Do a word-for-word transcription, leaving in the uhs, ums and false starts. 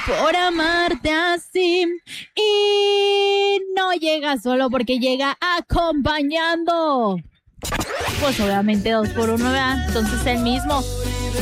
por amarte así. Y no llega solo porque llega acompañando. Pues obviamente dos por uno, ¿verdad? Entonces el mismo.